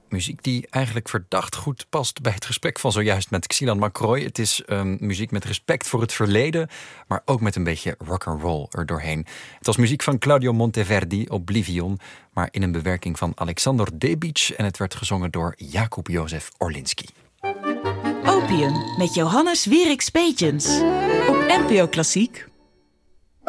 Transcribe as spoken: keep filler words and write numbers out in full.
muziek die eigenlijk verdacht goed past bij het gesprek van zojuist met Xilan Macroy. Het is um, muziek met respect voor het verleden, maar ook met een beetje rock'n'roll er doorheen. Het was muziek van Claudio Monteverdi, Oblivion, maar in een bewerking van Alexander Debic en het werd gezongen door Jakub Józef Orlinski. Opium met Johannes Wierik Speetjens op N P O Klassiek.